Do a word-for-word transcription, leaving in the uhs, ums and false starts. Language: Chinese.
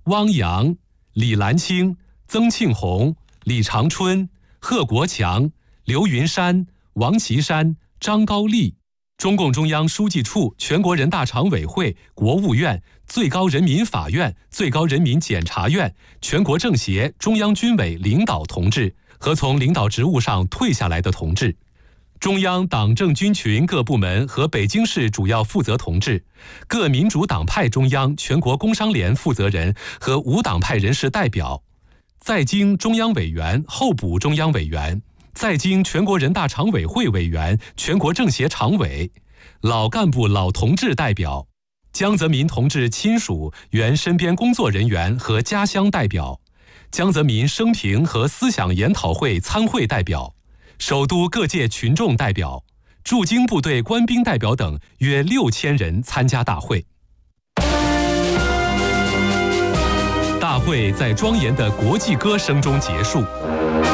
汪洋、李兰清、曾庆红、李长春、贺国强、刘云山、王岐山、张高丽。中共中央书记处、全国人大常委会、国务院、最高人民法院、最高人民检察院、全国政协、中央军委领导同志和从领导职务上退下来的同志，中央党政军群各部门和北京市主要负责同志，各民主党派中央、全国工商联负责人和无党派人士代表，在京中央委员、候补中央委员，在京全国人大常委会委员、全国政协常委，老干部老同志代表，江泽民同志亲属、原身边工作人员和家乡代表，江泽民生平和思想研讨会参会代表，首都各界群众代表，驻京部队官兵代表等约六千人参加大会。大会在庄严的国际歌声中结束。